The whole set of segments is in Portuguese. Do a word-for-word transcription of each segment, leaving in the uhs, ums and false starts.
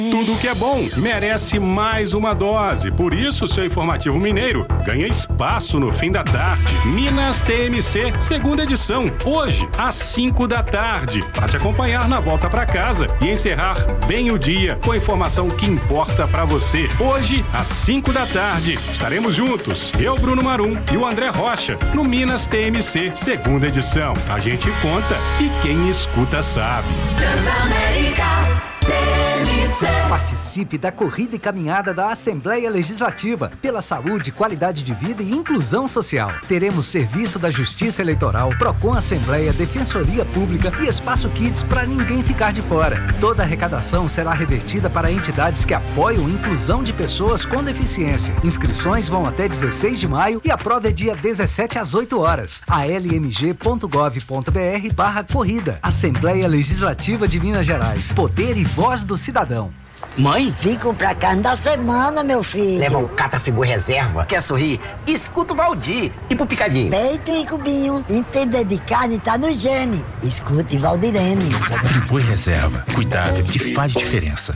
Tudo que é bom merece mais uma dose. Por isso, seu Informativo Mineiro ganha espaço no fim da tarde. Minas T M C, segunda edição, hoje, às cinco da tarde. Para te acompanhar na volta para casa e encerrar bem o dia com a informação que importa para você. Hoje, às cinco da tarde, estaremos juntos. Eu, Bruno Marum e o André Rocha, no Minas T M C, segunda edição. A gente conta e quem escuta sabe. Transamérica. Participe da corrida e caminhada da Assembleia Legislativa pela saúde, qualidade de vida e inclusão social. Teremos serviço da Justiça Eleitoral, Procon Assembleia, Defensoria Pública e Espaço Kids para ninguém ficar de fora. Toda a arrecadação será revertida para entidades que apoiam a inclusão de pessoas com deficiência. Inscrições vão até dezesseis de maio e a prova é dia dezessete às oito horas. a l m g ponto gov ponto b r barra corrida. Assembleia Legislativa de Minas Gerais. Poder e voz do cidadão. Mãe? Vim comprar carne da semana, meu filho. Leva um Catra Frigo Reserva. Quer sorrir? Escuta o Valdir. E pro picadinho? Peito e cubinho. Entender de carne tá no gene. Escute Valdirene. Frigo Reserva. Cuidado que faz diferença.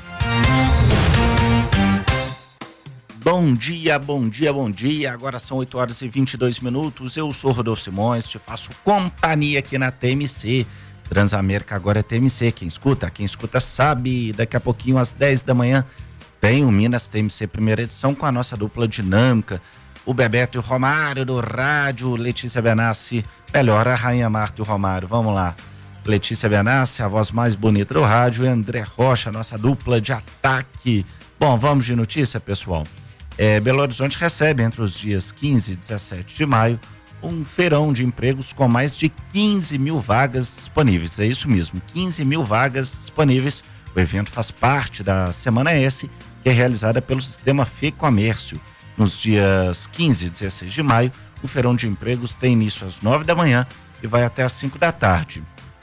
Bom dia, bom dia, bom dia. Agora são oito horas e vinte e dois minutos. Eu sou Rodolfo Simões, te faço companhia aqui na T M C. Transamérica agora é T M C, quem escuta, quem escuta sabe. Daqui a pouquinho às dez da manhã tem o Minas T M C primeira edição com a nossa dupla dinâmica, o Bebeto e o Romário do rádio, Letícia Benassi, melhor a Rainha Marta e o Romário, vamos lá. Letícia Benassi, a voz mais bonita do rádio, e André Rocha, nossa dupla de ataque. Bom, vamos de notícia, pessoal. É, Belo Horizonte recebe entre os dias quinze e dezessete de maio um feirão de empregos com mais de quinze mil vagas disponíveis. É isso mesmo, quinze mil vagas disponíveis. O evento faz parte da Semana S, que é realizada pelo Sistema FEComércio. Nos dias quinze e dezesseis de maio, o feirão de empregos tem início às nove da manhã e vai até às cinco da tarde.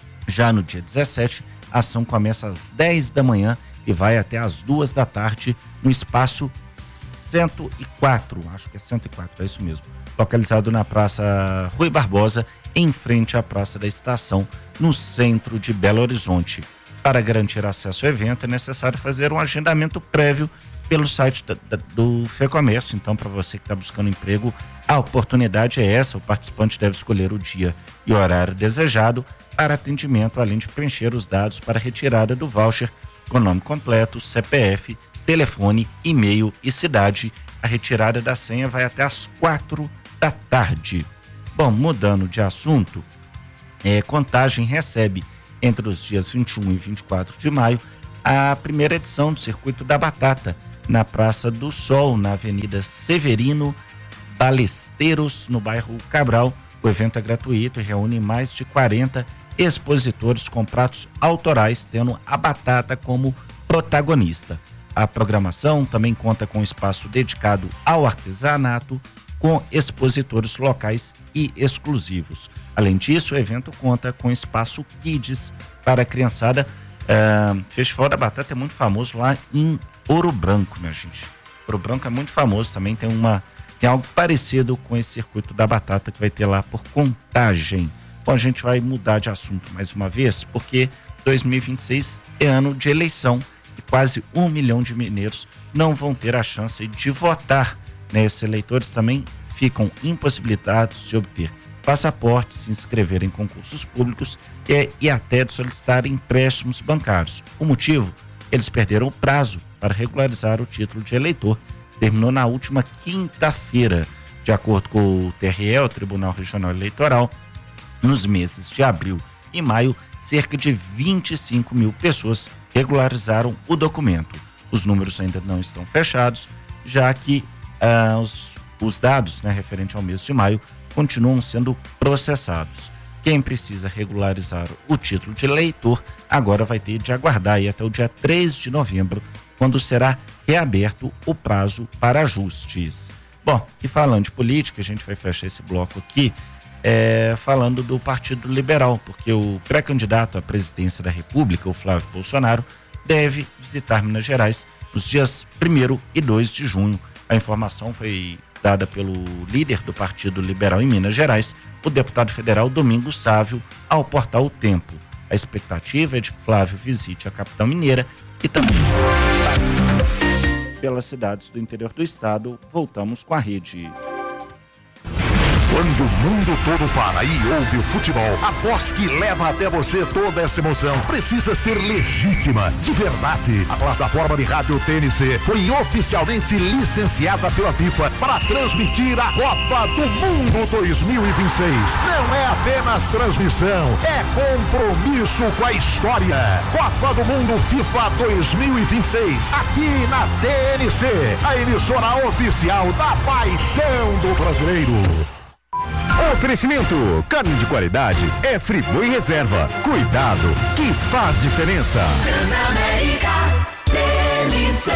Já no dia dezessete, a ação começa às dez da manhã e vai até às duas da tarde no espaço cento e quatro, acho que é cento e quatro, é isso mesmo, localizado na Praça Rui Barbosa, em frente à Praça da Estação, no centro de Belo Horizonte. Para garantir acesso ao evento, é necessário fazer um agendamento prévio pelo site da, da, do FEComércio. Então, para você que está buscando emprego, a oportunidade é essa. O participante deve escolher o dia e horário desejado para atendimento, além de preencher os dados para retirada do voucher com nome completo, C P F, telefone, e-mail e cidade. A retirada da senha vai até às quatro da tarde. Bom, mudando de assunto, é, Contagem recebe entre os dias vinte e um e vinte e quatro de maio a primeira edição do Circuito da Batata na Praça do Sol, na Avenida Severino Balesteiros, no bairro Cabral. O evento é gratuito e reúne mais de quarenta expositores com pratos autorais, tendo a batata como protagonista. A programação também conta com espaço dedicado ao artesanato, com expositores locais e exclusivos. Além disso, o evento conta com espaço Kids para a criançada. Uh, Festival da Batata é muito famoso lá em Ouro Branco, minha gente. Ouro Branco é muito famoso, também tem, uma, tem algo parecido com esse Circuito da Batata que vai ter lá por Contagem. Bom, a gente vai mudar de assunto mais uma vez, porque dois mil e vinte e seis é ano de eleição. E quase um milhão de mineiros não vão ter a chance de votar. Né? Esses eleitores também ficam impossibilitados de obter passaportes, se inscrever em concursos públicos e, e até de solicitar empréstimos bancários. O motivo? Eles perderam o prazo para regularizar o título de eleitor. Terminou na última quinta-feira. De acordo com o T R E, o Tribunal Regional Eleitoral, nos meses de abril e maio, cerca de vinte e cinco mil pessoas regularizaram o documento. Os números ainda não estão fechados, já que ah, os, os dados, né, referente ao mês de maio continuam sendo processados. Quem precisa regularizar o título de eleitor agora vai ter de aguardar aí até o dia três de novembro, quando será reaberto o prazo para ajustes. Bom, e falando de política, a gente vai fechar esse bloco aqui É, falando do Partido Liberal, porque o pré-candidato à presidência da República, o Flávio Bolsonaro, deve visitar Minas Gerais nos dias primeiro e dois de junho. A informação foi dada pelo líder do Partido Liberal em Minas Gerais, o deputado federal Domingos Sávio, ao portal O Tempo. A expectativa é de que Flávio visite a capital mineira e também pelas cidades do interior do estado. Voltamos com a rede. Quando o mundo todo para e ouve o futebol, a voz que leva até você toda essa emoção precisa ser legítima, de verdade. A plataforma de rádio T N C foi oficialmente licenciada pela FIFA para transmitir a Copa do Mundo dois mil e vinte e seis. Não é apenas transmissão, é compromisso com a história. Copa do Mundo FIFA dois mil e vinte e seis, aqui na T N C, a emissora oficial da paixão do brasileiro. Oferecimento, carne de qualidade é Friboi Reserva. Cuidado, que faz diferença. Transamérica T N C.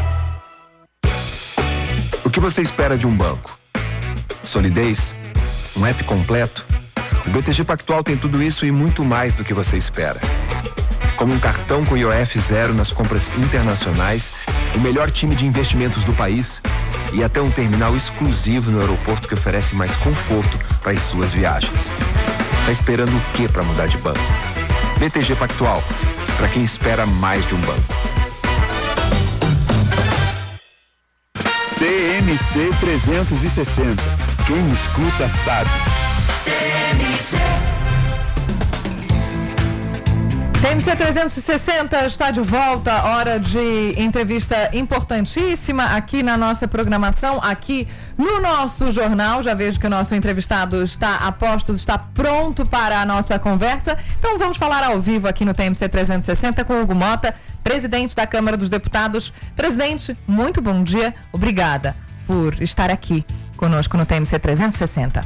O que você espera de um banco? Solidez? Um app completo? O B T G Pactual tem tudo isso e muito mais do que você espera. Como um cartão com I O F zero nas compras internacionais, o melhor time de investimentos do país e até um terminal exclusivo no aeroporto que oferece mais conforto para as suas viagens. Tá esperando o que para mudar de banco? B T G Pactual, para quem espera mais de um banco. T N C trezentos e sessenta. Quem escuta sabe. T N C. T N C trezentos e sessenta está de volta, hora de entrevista importantíssima aqui na nossa programação, aqui no nosso jornal. Já vejo que o nosso entrevistado está a postos, está pronto para a nossa conversa. Então vamos falar ao vivo aqui no T N C trezentos e sessenta com Hugo Mota, presidente da Câmara dos Deputados. Presidente, muito bom dia, obrigada por estar aqui conosco no T N C trezentos e sessenta.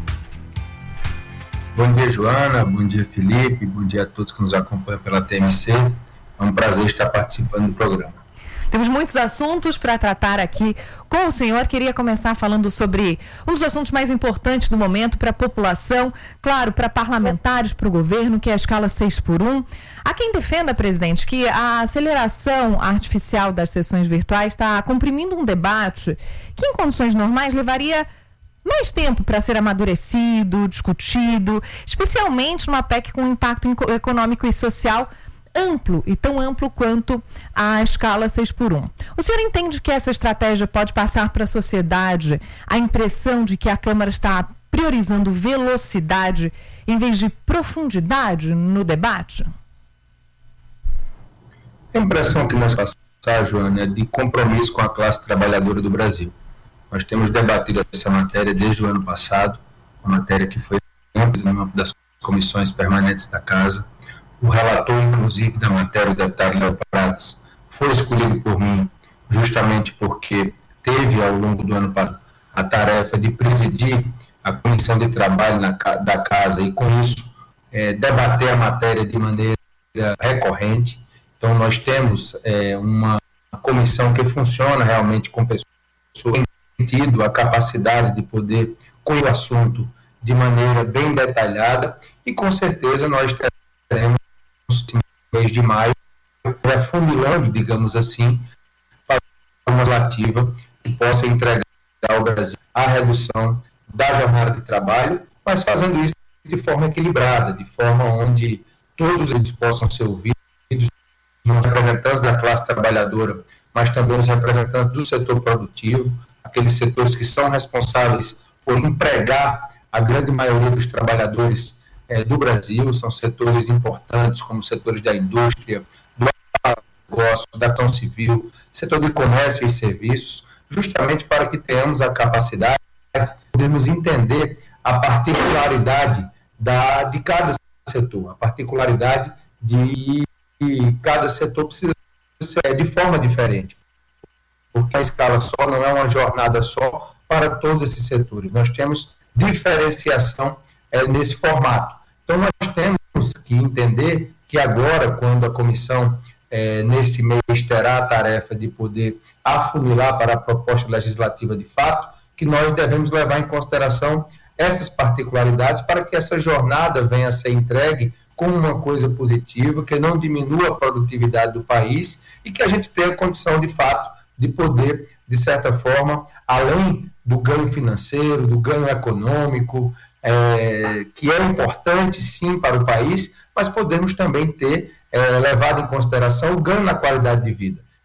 Bom dia, Joana, bom dia, Felipe, bom dia a todos que nos acompanham pela T M C. É um prazer estar participando do programa. Temos muitos assuntos para tratar aqui com o senhor. Queria começar falando sobre um dos assuntos mais importantes do momento para a população, claro, para parlamentares, para o governo, que é a escala seis por um. Há quem defenda, presidente, que a aceleração artificial das sessões virtuais está comprimindo um debate que, em condições normais, levaria mais tempo para ser amadurecido, discutido, especialmente numa P E C com impacto econômico e social amplo, e tão amplo quanto a escala seis por um. O senhor entende que essa estratégia pode passar para a sociedade a impressão de que a Câmara está priorizando velocidade em vez de profundidade no debate? A impressão que nós passamos, Joana, é de compromisso com a classe trabalhadora do Brasil. Nós temos debatido essa matéria desde o ano passado, uma matéria que foi numa das comissões permanentes da Casa. O relator, inclusive, da matéria, o deputado Léo Prates, foi escolhido por mim justamente porque teve, ao longo do ano passado, a tarefa de presidir a comissão de trabalho na, da Casa e, com isso, é, debater a matéria de maneira recorrente. Então, nós temos é, uma comissão que funciona realmente com pessoas tido a capacidade de poder com o assunto de maneira bem detalhada e com certeza nós teremos no mês de maio afunilando, digamos assim, para uma legislativa que possa entregar ao Brasil a redução da jornada de trabalho, mas fazendo isso de forma equilibrada, de forma onde todos eles possam ser ouvidos, os representantes da classe trabalhadora, mas também os representantes do setor produtivo, aqueles setores que são responsáveis por empregar a grande maioria dos trabalhadores eh, do Brasil, são setores importantes, como setores da indústria, do negócio, da construção civil, setor de comércio e serviços, justamente para que tenhamos a capacidade de podermos entender a particularidade da, de cada setor, a particularidade de que cada setor precisa ser de forma diferente. Porque a escala só não é uma jornada só para todos esses setores. Nós temos diferenciação é, nesse formato. Então, nós temos que entender que agora, quando a comissão, é, nesse mês, terá a tarefa de poder afunilar para a proposta legislativa de fato, que nós devemos levar em consideração essas particularidades para que essa jornada venha a ser entregue como uma coisa positiva, que não diminua a produtividade do país e que a gente tenha condição, de fato, de poder, de certa forma, além do ganho financeiro, do ganho econômico, é, que é importante, sim, para o país, mas podemos também ter é, levado em consideração o ganho na qualidade de vida.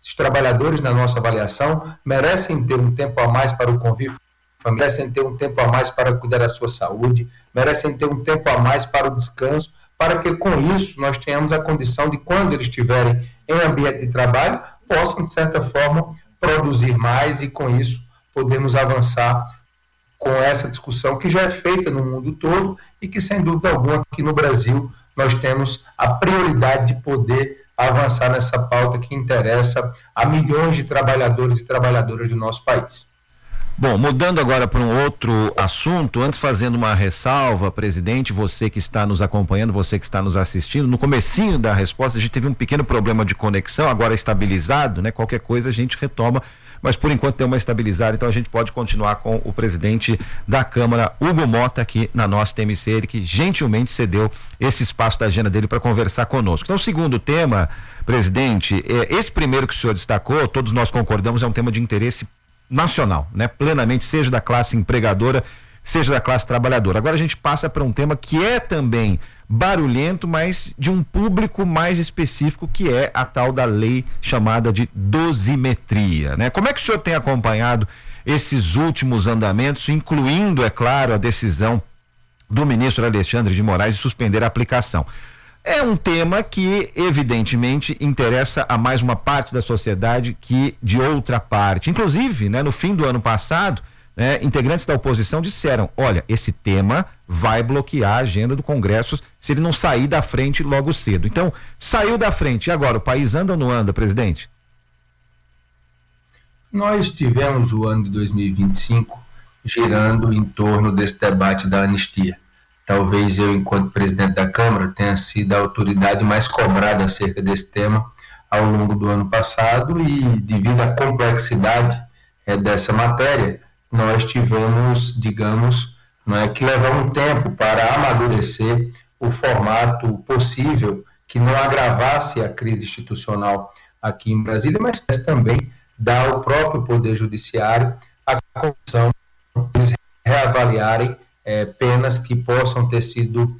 Esses trabalhadores, na nossa avaliação, merecem ter um tempo a mais para o convívio familiar, merecem ter um tempo a mais para cuidar da sua saúde, merecem ter um tempo a mais para o descanso, para que com isso nós tenhamos a condição de, quando eles estiverem em ambiente de trabalho, possam, de certa forma, produzir mais e com isso podemos avançar com essa discussão que já é feita no mundo todo e que, sem dúvida alguma, aqui no Brasil nós temos a prioridade de poder avançar nessa pauta que interessa a milhões de trabalhadores e trabalhadoras do nosso país. Bom, mudando agora para um outro assunto, antes fazendo uma ressalva, presidente, você que está nos acompanhando, você que está nos assistindo, no comecinho da resposta a gente teve um pequeno problema de conexão, agora estabilizado, né? Qualquer coisa a gente retoma, mas por enquanto tem uma estabilizada, então a gente pode continuar com o presidente da Câmara, Hugo Mota, aqui na nossa T M C, ele que gentilmente cedeu esse espaço da agenda dele para conversar conosco. Então, o segundo tema, presidente, é, esse primeiro que o senhor destacou, todos nós concordamos, é um tema de interesse nacional, né? Plenamente, seja da classe empregadora, seja da classe trabalhadora. Agora a gente passa para um tema que é também barulhento, mas de um público mais específico, que é a tal da lei chamada de dosimetria, né? Como é que o senhor tem acompanhado esses últimos andamentos, incluindo, é claro, a decisão do ministro Alexandre de Moraes de suspender a aplicação? É um tema que, evidentemente, interessa a mais uma parte da sociedade que de outra parte. Inclusive, né, no fim do ano passado, né, integrantes da oposição disseram: olha, esse tema vai bloquear a agenda do Congresso se ele não sair da frente logo cedo. Então, saiu da frente. E agora, o país anda ou não anda, presidente? Nós tivemos o ano de dois mil e vinte e cinco girando em torno desse debate da anistia. Talvez eu, enquanto presidente da Câmara, tenha sido a autoridade mais cobrada acerca desse tema ao longo do ano passado e, devido à complexidade é, dessa matéria, nós tivemos, digamos, não é, que levar um tempo para amadurecer o formato possível que não agravasse a crise institucional aqui em Brasília, mas também dar ao próprio Poder Judiciário a condição de eles reavaliarem É, penas que possam ter sido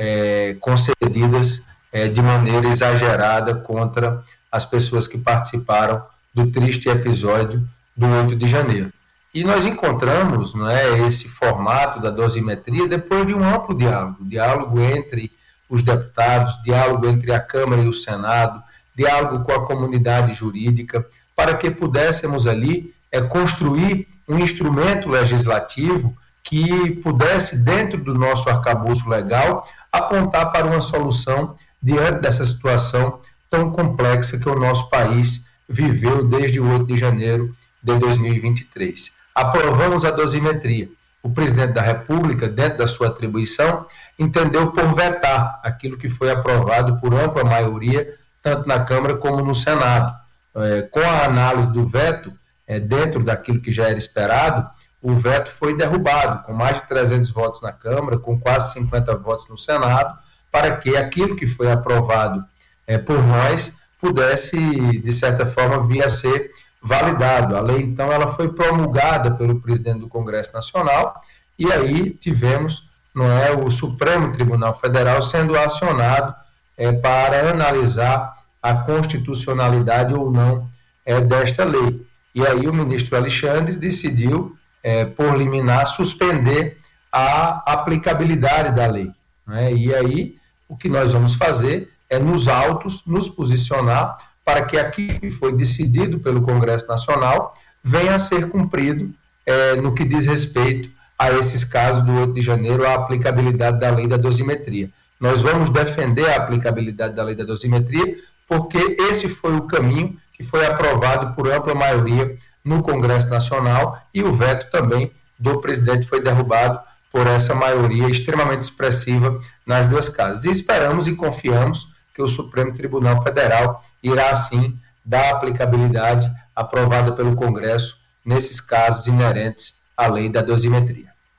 é, concedidas é, de maneira exagerada contra as pessoas que participaram do triste episódio do oito de janeiro. E nós encontramos, não é, esse formato da dosimetria depois de um amplo diálogo, diálogo entre os deputados, diálogo entre a Câmara e o Senado, diálogo com a comunidade jurídica, para que pudéssemos ali é, construir um instrumento legislativo que pudesse, dentro do nosso arcabouço legal, apontar para uma solução diante dessa situação tão complexa que o nosso país viveu desde o oito de janeiro de dois mil e vinte e três. Aprovamos a dosimetria. O presidente da República, dentro da sua atribuição, entendeu por vetar aquilo que foi aprovado por ampla maioria, tanto na Câmara como no Senado. É, com a análise do veto, é, dentro daquilo que já era esperado, o veto foi derrubado, com mais de trezentos votos na Câmara, com quase cinquenta votos no Senado, para que aquilo que foi aprovado é, por nós pudesse, de certa forma, vir a ser validado. A lei, então, ela foi promulgada pelo presidente do Congresso Nacional, e aí tivemos, não é, o Supremo Tribunal Federal sendo acionado é, para analisar a constitucionalidade ou não é, desta lei. E aí o ministro Alexandre decidiu, É, por liminar, suspender a aplicabilidade da lei, né? E aí, o que nós vamos fazer é, nos autos, nos posicionar para que aquilo que foi decidido pelo Congresso Nacional venha a ser cumprido é, no que diz respeito a esses casos do oito de janeiro, a aplicabilidade da lei da dosimetria. Nós vamos defender a aplicabilidade da lei da dosimetria, porque esse foi o caminho que foi aprovado por ampla maioria no Congresso Nacional, e o veto também do presidente foi derrubado por essa maioria extremamente expressiva nas duas casas. E esperamos e confiamos que o Supremo Tribunal Federal irá, sim, dar aplicabilidade aprovada pelo Congresso nesses casos inerentes à lei da dosimetria.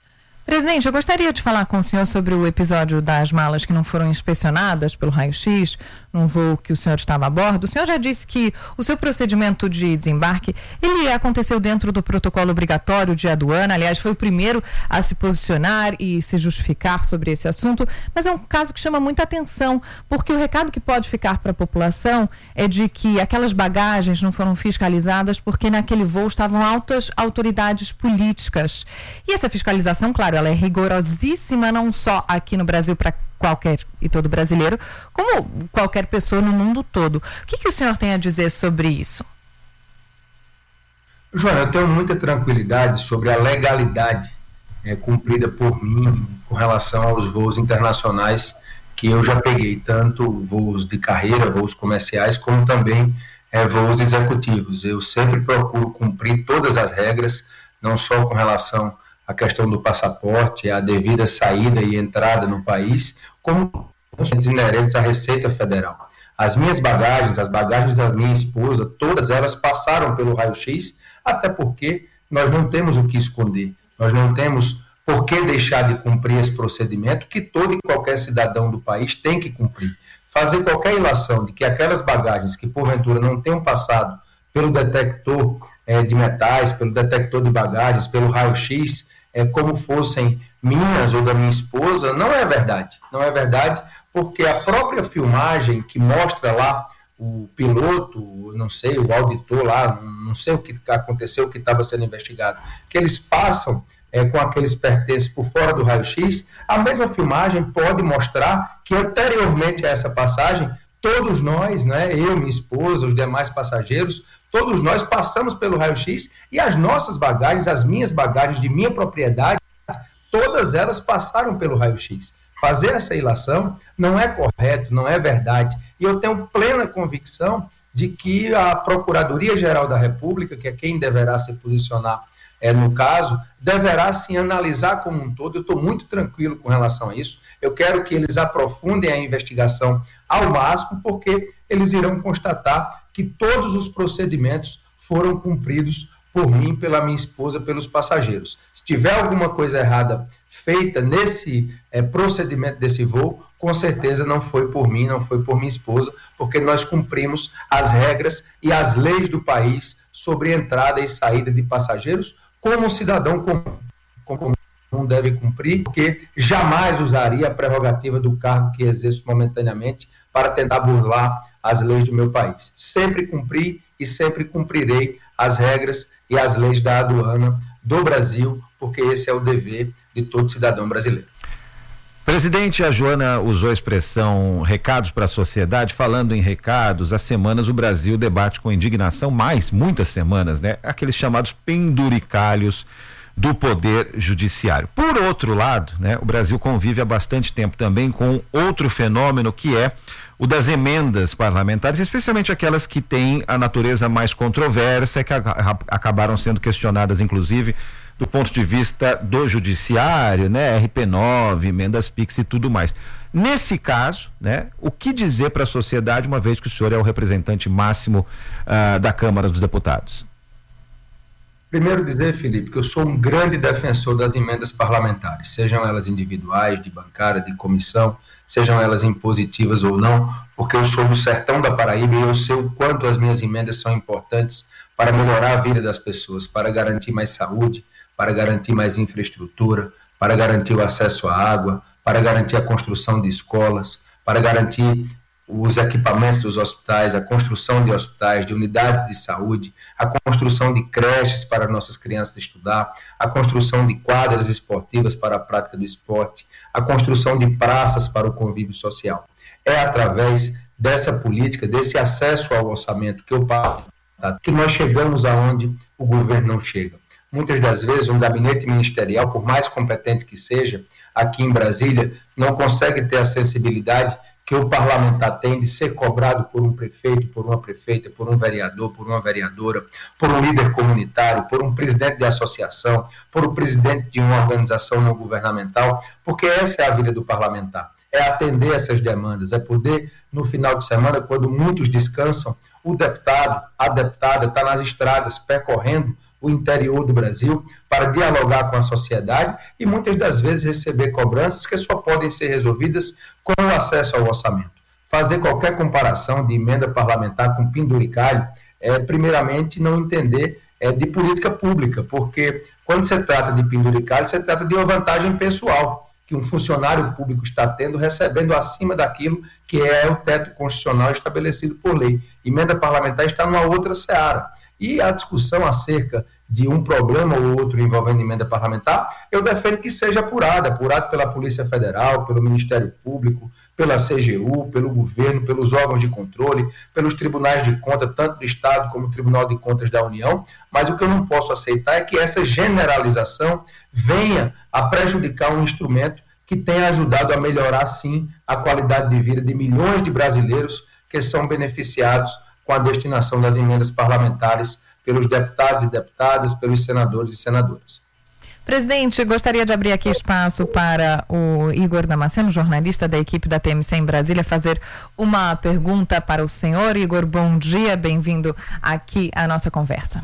Presidente, eu gostaria de falar com o senhor sobre o episódio das malas que não foram inspecionadas pelo raio-x, num voo que o senhor estava a bordo. O senhor já disse que o seu procedimento de desembarque, ele aconteceu dentro do protocolo obrigatório de aduana, aliás, foi o primeiro a se posicionar e se justificar sobre esse assunto, mas é um caso que chama muita atenção, porque o recado que pode ficar para a população é de que aquelas bagagens não foram fiscalizadas porque naquele voo estavam altas autoridades políticas. E essa fiscalização, claro, ela é rigorosíssima não só aqui no Brasil para qualquer e todo brasileiro, como qualquer pessoa no mundo todo. O que, que o senhor tem a dizer sobre isso? Joana, eu tenho muita tranquilidade sobre a legalidade é, cumprida por mim com relação aos voos internacionais que eu já peguei, tanto voos de carreira, voos comerciais, como também é, voos executivos. Eu sempre procuro cumprir todas as regras, não só com relação a questão do passaporte, a devida saída e entrada no país, como inerentes à Receita Federal. As minhas bagagens, as bagagens da minha esposa, todas elas passaram pelo raio-x, até porque nós não temos o que esconder, nós não temos por que deixar de cumprir esse procedimento que todo e qualquer cidadão do país tem que cumprir. Fazer qualquer ilação de que aquelas bagagens que porventura não tenham passado pelo detector é, de metais, pelo detector de bagagens, pelo raio-x, é, como fossem minhas ou da minha esposa, não é verdade. Não é verdade porque a própria filmagem que mostra lá o piloto, não sei, o auditor lá, não sei o que aconteceu, o que estava sendo investigado, que eles passam é, com aqueles pertences por fora do raio-x, a mesma filmagem pode mostrar que anteriormente a essa passagem, todos nós, né, eu, minha esposa, os demais passageiros, todos nós passamos pelo raio-x e as nossas bagagens, as minhas bagagens de minha propriedade, todas elas passaram pelo raio-x. Fazer essa ilação não é correto, não é verdade. E eu tenho plena convicção de que a Procuradoria-Geral da República, que é quem deverá se posicionar é, no caso, deverá se analisar como um todo. Eu estou muito tranquilo com relação a isso. Eu quero que eles aprofundem a investigação ao máximo, porque eles irão constatar que todos os procedimentos foram cumpridos por mim, pela minha esposa, pelos passageiros. Se tiver alguma coisa errada feita nesse é, procedimento desse voo, com certeza não foi por mim, não foi por minha esposa, porque nós cumprimos as regras e as leis do país sobre entrada e saída de passageiros, como um cidadão comum deve cumprir, porque jamais usaria a prerrogativa do cargo que exerço momentaneamente para tentar burlar as leis do meu país. Sempre cumpri e sempre cumprirei as regras e as leis da aduana do Brasil, porque esse é o dever de todo cidadão brasileiro. Presidente, a Joana usou a expressão recados para a sociedade. Falando em recados, há semanas o Brasil debate com indignação, mais muitas semanas, né? Aqueles chamados penduricalhos do Poder Judiciário. Por outro lado, né, o Brasil convive há bastante tempo também com outro fenômeno, que é o das emendas parlamentares, especialmente aquelas que têm a natureza mais controversa, que a, a, acabaram sendo questionadas, inclusive, do ponto de vista do judiciário, né, R P nove, emendas Pix e tudo mais. Nesse caso, né, o que dizer para a sociedade, uma vez que o senhor é o representante máximo uh, da Câmara dos Deputados? Primeiro dizer, Felipe, que eu sou um grande defensor das emendas parlamentares, sejam elas individuais, de bancada, de comissão, sejam elas impositivas ou não, porque eu sou do sertão da Paraíba e eu sei o quanto as minhas emendas são importantes para melhorar a vida das pessoas, para garantir mais saúde, para garantir mais infraestrutura, para garantir o acesso à água, para garantir a construção de escolas, para garantir os equipamentos dos hospitais, a construção de hospitais, de unidades de saúde, a construção de creches para nossas crianças estudar, a construção de quadras esportivas para a prática do esporte, a construção de praças para o convívio social. É através dessa política, desse acesso ao orçamento que eu pago, que nós chegamos aonde o governo não chega. Muitas das vezes um gabinete ministerial, por mais competente que seja, aqui em Brasília, não consegue ter a sensibilidade que o parlamentar tem de ser cobrado por um prefeito, por uma prefeita, por um vereador, por uma vereadora, por um líder comunitário, por um presidente de associação, por um presidente de uma organização não governamental, porque essa é a vida do parlamentar, é atender essas demandas, é poder, no final de semana, quando muitos descansam, o deputado, a deputada está nas estradas percorrendo o interior do Brasil, para dialogar com a sociedade e muitas das vezes receber cobranças que só podem ser resolvidas com o acesso ao orçamento. Fazer qualquer comparação de emenda parlamentar com penduricalho é, primeiramente, não entender é, de política pública, porque quando se trata de penduricalho, se trata de uma vantagem pessoal que um funcionário público está tendo, recebendo acima daquilo que é o teto constitucional estabelecido por lei. Emenda parlamentar está numa outra seara. E a discussão acerca de um problema ou outro envolvendo emenda parlamentar, eu defendo que seja apurada, apurada pela Polícia Federal, pelo Ministério Público, pela C G U, pelo governo, pelos órgãos de controle, pelos tribunais de contas, tanto do Estado como o Tribunal de Contas da União, mas o que eu não posso aceitar é que essa generalização venha a prejudicar um instrumento que tem ajudado a melhorar, sim, a qualidade de vida de milhões de brasileiros que são beneficiados com a destinação das emendas parlamentares pelos deputados e deputadas, pelos senadores e senadoras. Presidente, gostaria de abrir aqui espaço para o Igor Damasceno, jornalista da equipe da T M C em Brasília, fazer uma pergunta para o senhor. Igor, bom dia, bem-vindo aqui à nossa conversa.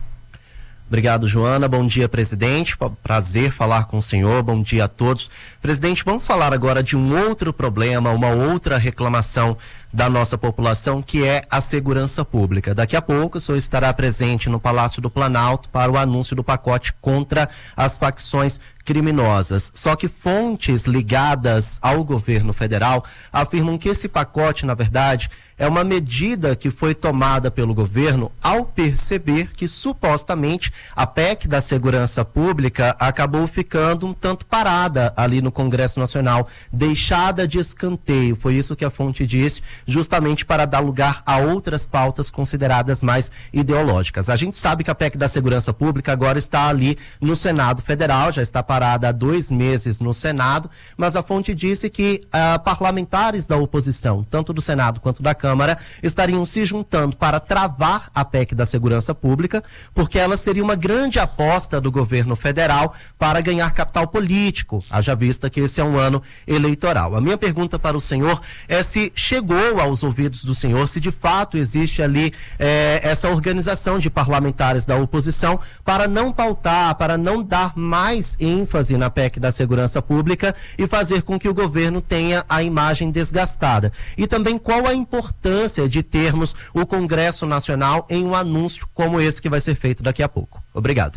Obrigado, Joana. Bom dia, presidente. Prazer falar com o senhor. Bom dia a todos. Presidente, vamos falar agora de um outro problema, uma outra reclamação da nossa população, que é a segurança pública. Daqui a pouco o senhor estará presente no Palácio do Planalto para o anúncio do pacote contra as facções criminosas. Só que fontes ligadas ao governo federal afirmam que esse pacote, na verdade, é uma medida que foi tomada pelo governo ao perceber que, supostamente, a P E C da Segurança Pública acabou ficando um tanto parada ali no Congresso Nacional, deixada de escanteio. Foi isso que a fonte disse, justamente para dar lugar a outras pautas consideradas mais ideológicas. A gente sabe que a P E C da Segurança Pública agora está ali no Senado Federal, já está parada há dois meses no Senado, mas a fonte disse que uh, parlamentares da oposição, tanto do Senado quanto da Câmara, estariam se juntando para travar a P E C da Segurança Pública, porque ela seria uma grande aposta do governo federal para ganhar capital político, haja vista que esse é um ano eleitoral. A minha pergunta para o senhor é se chegou aos ouvidos do senhor, se de fato existe ali eh, essa organização de parlamentares da oposição para não pautar, para não dar mais ênfase na P E C da Segurança Pública e fazer com que o governo tenha a imagem desgastada. E também qual a importância de termos o Congresso Nacional em um anúncio como esse que vai ser feito daqui a pouco. Obrigado.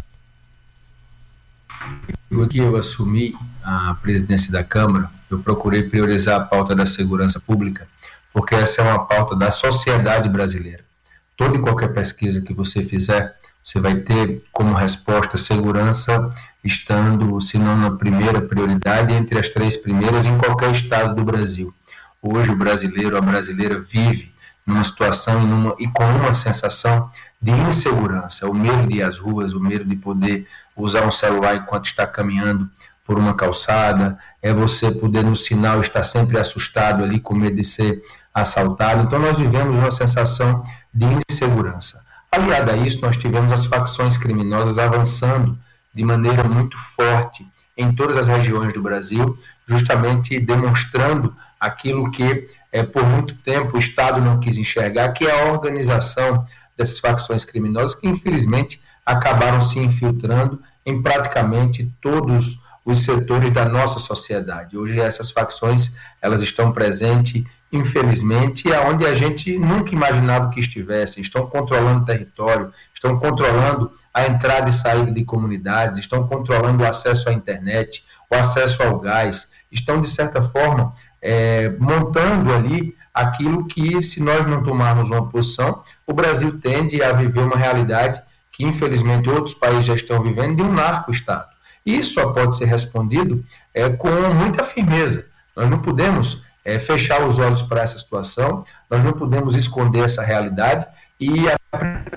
No que eu assumi a presidência da Câmara, eu procurei priorizar a pauta da segurança pública, porque essa é uma pauta da sociedade brasileira. Toda e qualquer pesquisa que você fizer, você vai ter como resposta segurança estando, se não na primeira prioridade, entre as três primeiras em qualquer estado do Brasil. Hoje o brasileiro, a brasileira vive numa situação e, numa, e com uma sensação de insegurança, o medo de ir às ruas, o medo de poder usar um celular enquanto está caminhando por uma calçada, é você poder no sinal estar sempre assustado ali com medo de ser assaltado. Então nós vivemos uma sensação de insegurança. Aliado a isso, nós tivemos as facções criminosas avançando de maneira muito forte em todas as regiões do Brasil, justamente demonstrando aquilo que é, por muito tempo o Estado não quis enxergar, que é a organização dessas facções criminosas que infelizmente acabaram se infiltrando em praticamente todos os setores da nossa sociedade. Hoje essas facções elas estão presentes, infelizmente, aonde a gente nunca imaginava que estivessem. Estão controlando o território, estão controlando a entrada e saída de comunidades, estão controlando o acesso à internet, o acesso ao gás, estão, de certa forma, é, montando ali aquilo que, se nós não tomarmos uma posição, o Brasil tende a viver uma realidade que, infelizmente, outros países já estão vivendo, de um narco-estado. Isso só pode ser respondido é, com muita firmeza. Nós não podemos é, fechar os olhos para essa situação, nós não podemos esconder essa realidade e, a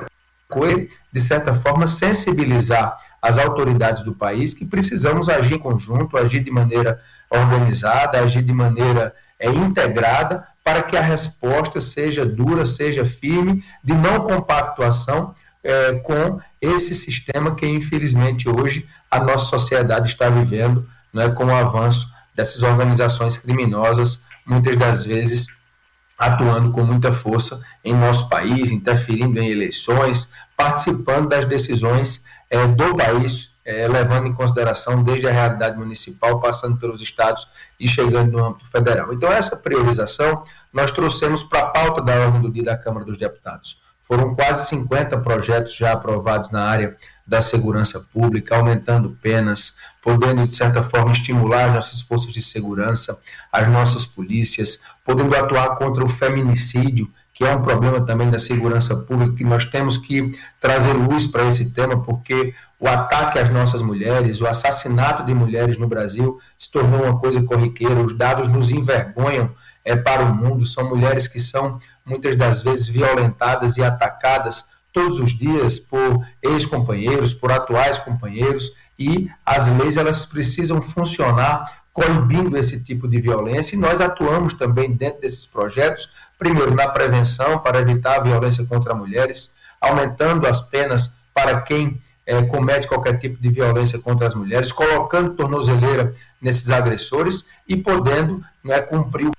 coisa, de certa forma, sensibilizar as autoridades do país que precisamos agir em conjunto, agir de maneira organizada, agir de maneira é, integrada, para que a resposta seja dura, seja firme, de não compactuação é, com esse sistema que, infelizmente, hoje a nossa sociedade está vivendo, né, com o avanço dessas organizações criminosas, muitas das vezes atuando com muita força em nosso país, interferindo em eleições, participando das decisões é, do país, é, levando em consideração desde a realidade municipal, passando pelos estados e chegando no âmbito federal. Então, essa priorização nós trouxemos para a pauta da ordem do dia da Câmara dos Deputados. Foram quase cinquenta projetos já aprovados na área da segurança pública, aumentando penas, podendo, de certa forma, estimular as nossas forças de segurança, as nossas polícias, podendo atuar contra o feminicídio, que é um problema também da segurança pública, que nós temos que trazer luz para esse tema, porque o ataque às nossas mulheres, o assassinato de mulheres no Brasil se tornou uma coisa corriqueira, os dados nos envergonham é, para o mundo, são mulheres que são muitas das vezes violentadas e atacadas todos os dias por ex-companheiros, por atuais companheiros, e as leis elas precisam funcionar coibindo esse tipo de violência, e nós atuamos também dentro desses projetos, primeiro na prevenção para evitar a violência contra mulheres, aumentando as penas para quem é, comete qualquer tipo de violência contra as mulheres, colocando tornozeleira nesses agressores e podendo, né, cumprir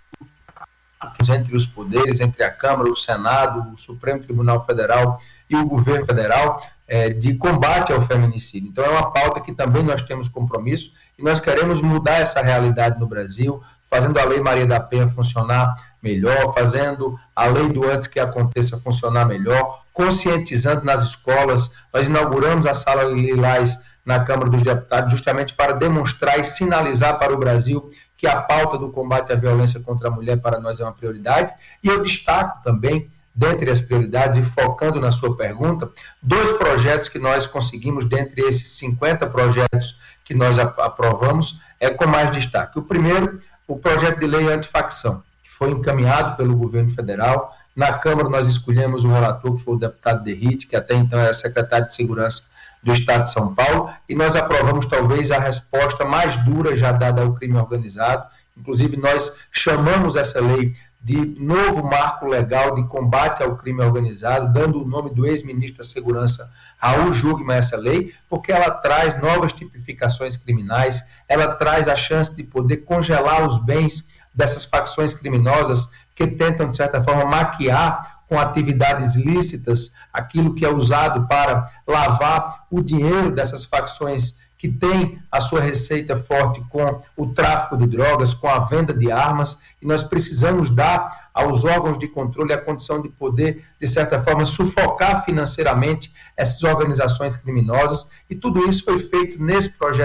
entre os poderes, entre a Câmara, o Senado, o Supremo Tribunal Federal e o Governo Federal, é, de combate ao feminicídio. Então é uma pauta que também nós temos compromisso e nós queremos mudar essa realidade no Brasil, fazendo a Lei Maria da Penha funcionar melhor, fazendo a Lei do Antes que Aconteça funcionar melhor, conscientizando nas escolas. Nós inauguramos a Sala Lilás na Câmara dos Deputados justamente para demonstrar e sinalizar para o Brasil que a pauta do combate à violência contra a mulher para nós é uma prioridade. E eu destaco também, dentre as prioridades, e focando na sua pergunta, dois projetos que nós conseguimos, dentre esses cinquenta projetos que nós aprovamos, é com mais destaque. O primeiro, o projeto de lei antifacção, que foi encaminhado pelo governo federal. Na Câmara nós escolhemos o relator, que foi o deputado Derrite, que até então era secretário de Segurança do Estado de São Paulo, e nós aprovamos talvez a resposta mais dura já dada ao crime organizado. Inclusive nós chamamos essa lei de novo marco legal de combate ao crime organizado, dando o nome do ex-ministro da Segurança, Raul Jungmann, a essa lei, porque ela traz novas tipificações criminais, ela traz a chance de poder congelar os bens dessas facções criminosas que tentam, de certa forma, maquiar com atividades lícitas aquilo que é usado para lavar o dinheiro dessas facções que têm a sua receita forte com o tráfico de drogas, com a venda de armas, e nós precisamos dar aos órgãos de controle a condição de poder, de certa forma, sufocar financeiramente essas organizações criminosas, e tudo isso foi feito nesse projeto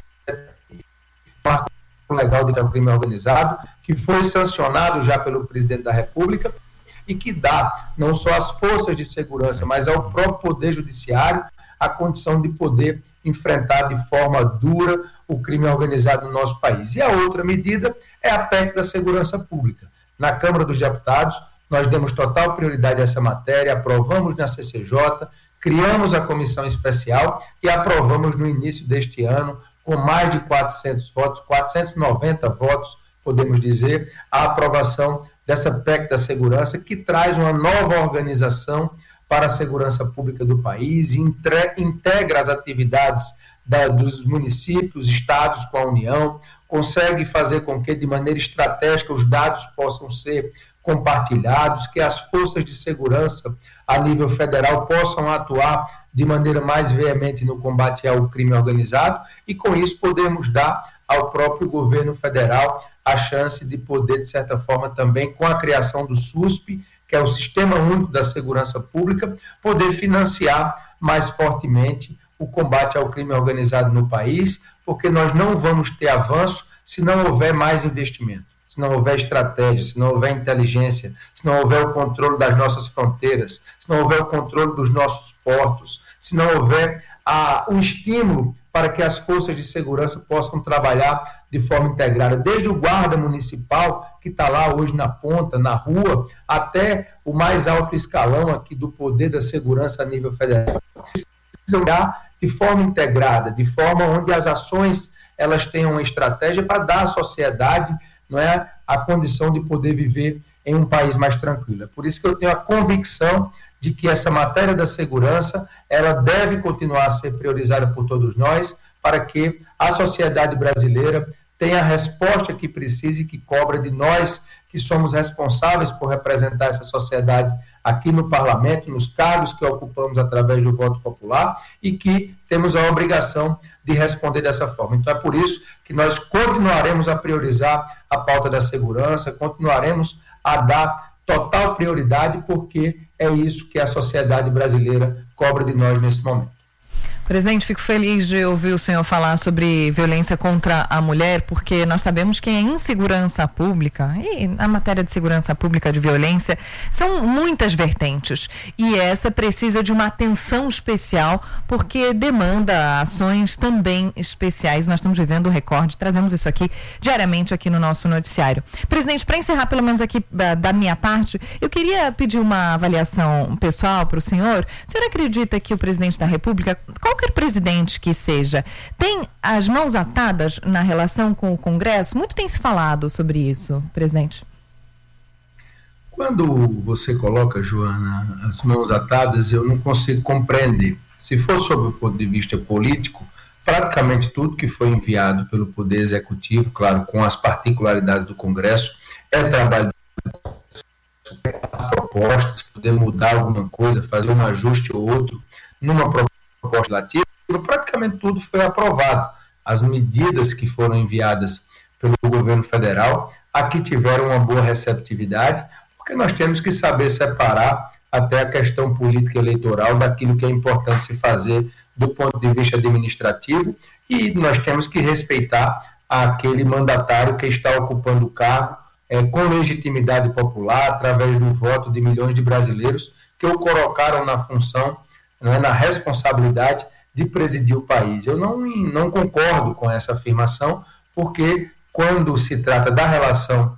legal de crime organizado, que foi sancionado já pelo presidente da República, e que dá não só às forças de segurança, mas ao próprio Poder Judiciário a condição de poder enfrentar de forma dura o crime organizado no nosso país. E a outra medida é a P E C da Segurança Pública. Na Câmara dos Deputados, nós demos total prioridade a essa matéria, aprovamos na C C J, criamos a comissão especial e aprovamos no início deste ano, com mais de quatrocentos votos, quatrocentos e noventa votos, podemos dizer, a aprovação dessa P E C da segurança, que traz uma nova organização para a segurança pública do país, entre, integra as atividades da, dos municípios, estados com a União, consegue fazer com que, de maneira estratégica, os dados possam ser compartilhados, que as forças de segurança a nível federal possam atuar de maneira mais veemente no combate ao crime organizado, e com isso podemos dar ao próprio governo federal a chance de poder, de certa forma, também com a criação do SUSP, que é o Sistema Único da Segurança Pública, poder financiar mais fortemente o combate ao crime organizado no país, porque nós não vamos ter avanço se não houver mais investimento, se não houver estratégia, se não houver inteligência, se não houver o controle das nossas fronteiras, se não houver o controle dos nossos portos, se não houver a, o estímulo para que as forças de segurança possam trabalhar de forma integrada, desde o guarda municipal, que está lá hoje na ponta, na rua, até o mais alto escalão aqui do poder da segurança a nível federal. Precisam olhar de forma integrada, de forma onde as ações elas tenham uma estratégia para dar à sociedade, não é, a condição de poder viver em um país mais tranquilo. É por isso que eu tenho a convicção de que essa matéria da segurança ela deve continuar a ser priorizada por todos nós, para que a sociedade brasileira tem a resposta que precisa e que cobra de nós, que somos responsáveis por representar essa sociedade aqui no parlamento, nos cargos que ocupamos através do voto popular e que temos a obrigação de responder dessa forma. Então é por isso que nós continuaremos a priorizar a pauta da segurança, continuaremos a dar total prioridade, porque é isso que a sociedade brasileira cobra de nós nesse momento. Presidente, fico feliz de ouvir o senhor falar sobre violência contra a mulher, porque nós sabemos que a insegurança pública e a matéria de segurança pública, de violência, são muitas vertentes. E essa precisa de uma atenção especial, porque demanda ações também especiais. Nós estamos vivendo o recorde, trazemos isso aqui diariamente aqui no nosso noticiário. Presidente, para encerrar pelo menos aqui da, da minha parte, eu queria pedir uma avaliação pessoal para o senhor. O senhor acredita que o presidente da República, qualquer presidente que seja, tem as mãos atadas na relação com o Congresso? Muito tem se falado sobre isso, presidente. Quando você coloca, Joana, as mãos atadas, eu não consigo compreender. Se for sob o ponto de vista político, praticamente tudo que foi enviado pelo Poder Executivo, claro, com as particularidades do Congresso, é trabalho de propostas, poder mudar alguma coisa, fazer um ajuste ou outro numa proposta legislativa, praticamente tudo foi aprovado. As medidas que foram enviadas pelo governo federal aqui tiveram uma boa receptividade, porque nós temos que saber separar até a questão política eleitoral daquilo que é importante se fazer do ponto de vista administrativo, e nós temos que respeitar aquele mandatário que está ocupando o cargo é, com legitimidade popular, através do voto de milhões de brasileiros que o colocaram na função, né, na responsabilidade de presidir o país. Eu não, não concordo com essa afirmação, porque quando se trata da relação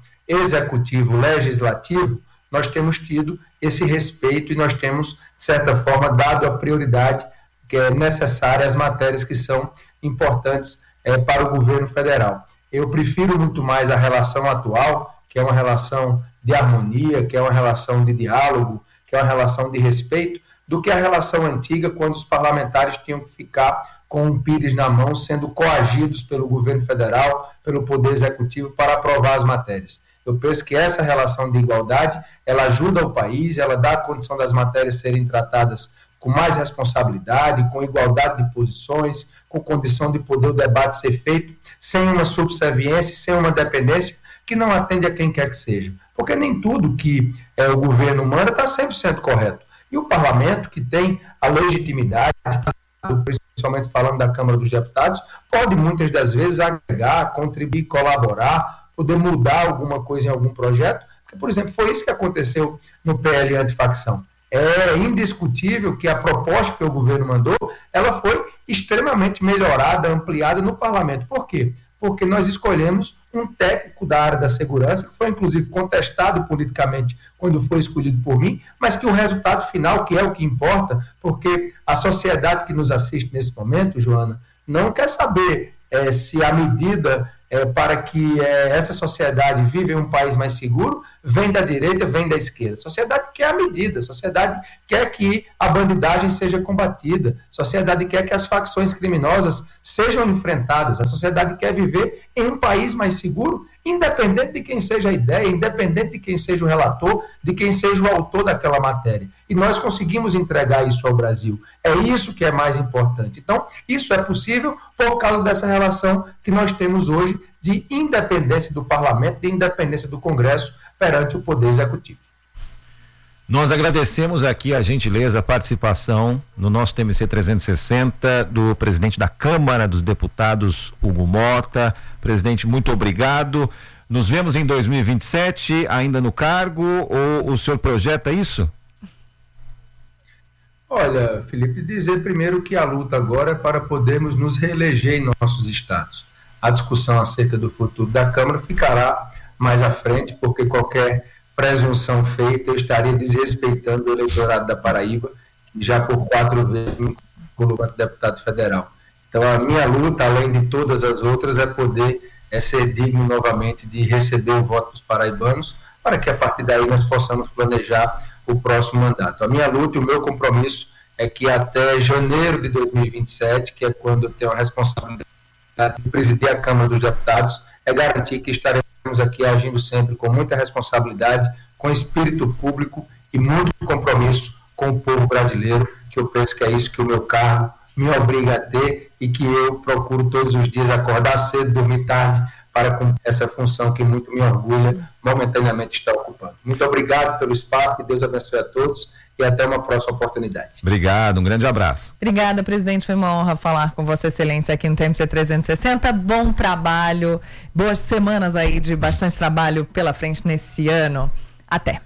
executivo-legislativo, nós temos tido esse respeito e nós temos, de certa forma, dado a prioridade que é necessária às matérias que são importantes é, para o governo federal. Eu prefiro muito mais a relação atual, que é uma relação de harmonia, que é uma relação de diálogo, que é uma relação de respeito, do que a relação antiga, quando os parlamentares tinham que ficar com um pires na mão, sendo coagidos pelo governo federal, pelo Poder Executivo, para aprovar as matérias. Eu penso que essa relação de igualdade, ela ajuda o país, ela dá a condição das matérias serem tratadas com mais responsabilidade, com igualdade de posições, com condição de poder o debate ser feito, sem uma subserviência, sem uma dependência, que não atende a quem quer que seja. Porque nem tudo que é, o governo manda está cem por cento correto. E o parlamento, que tem a legitimidade, principalmente falando da Câmara dos Deputados, pode muitas das vezes agregar, contribuir, colaborar, poder mudar alguma coisa em algum projeto, porque, por exemplo, foi isso que aconteceu no P L antifacção. É indiscutível que a proposta que o governo mandou, ela foi extremamente melhorada, ampliada no parlamento. Por quê? Porque nós escolhemos um técnico da área da segurança, que foi inclusive contestado politicamente quando foi escolhido por mim, mas que o resultado final, que é o que importa, porque a sociedade que nos assiste nesse momento, Joana, não quer saber é, se a medida é, para que é, essa sociedade viva em um país mais seguro vem da direita, vem da esquerda. A sociedade quer a medida, a sociedade quer que a bandidagem seja combatida, a sociedade quer que as facções criminosas sejam enfrentadas, a sociedade quer viver em um país mais seguro, independente de quem seja a ideia, independente de quem seja o relator, de quem seja o autor daquela matéria. E nós conseguimos entregar isso ao Brasil. É isso que é mais importante. Então, isso é possível por causa dessa relação que nós temos hoje de independência do parlamento, de independência do Congresso perante o Poder Executivo. Nós agradecemos aqui a gentileza, a participação no nosso T M C trezentos e sessenta do presidente da Câmara dos Deputados, Hugo Mota. Presidente, muito obrigado. Nos vemos em dois mil e vinte e sete, ainda no cargo, ou o senhor projeta isso? Olha, Felipe, dizer primeiro que a luta agora é para podermos nos reeleger em nossos estados. A discussão acerca do futuro da Câmara ficará mais à frente, porque qualquer presunção feita, eu estaria desrespeitando o eleitorado da Paraíba, que já por quatro vezes me colocou deputado federal. Então, a minha luta, além de todas as outras, é poder é ser digno novamente de receber o voto dos paraibanos, para que a partir daí nós possamos planejar o próximo mandato. A minha luta e o meu compromisso é que até janeiro de dois mil e vinte e sete, que é quando eu tenho a responsabilidade de presidir a Câmara dos Deputados, é garantir que estaremos aqui agindo sempre com muita responsabilidade, com espírito público e muito compromisso com o povo brasileiro, que eu penso que é isso que o meu cargo me obriga a ter e que eu procuro todos os dias acordar cedo, dormir tarde, para cumprir essa função que muito me orgulha, momentaneamente está ocupando. Muito obrigado pelo espaço, que Deus abençoe a todos e até uma próxima oportunidade. Obrigado, um grande abraço. Obrigada, presidente, foi uma honra falar com Vossa Excelência aqui no T M C trezentos e sessenta. Bom trabalho, boas semanas aí de bastante trabalho pela frente nesse ano. Até.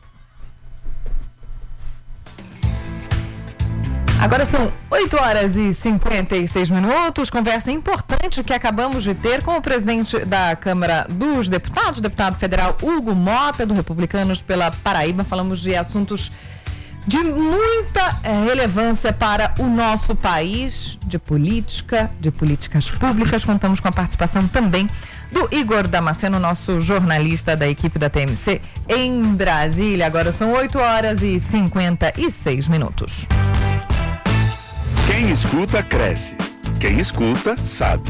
Agora são oito horas e cinquenta e seis minutos, conversa importante que acabamos de ter com o presidente da Câmara dos Deputados, deputado federal Hugo Mota, do Republicanos pela Paraíba. Falamos de assuntos de muita eh, relevância para o nosso país, de política, de políticas públicas. Contamos com a participação também do Igor Damasceno, nosso jornalista da equipe da T M C em Brasília. Agora são oito horas e cinquenta e seis minutos. Quem escuta, cresce. Quem escuta, sabe.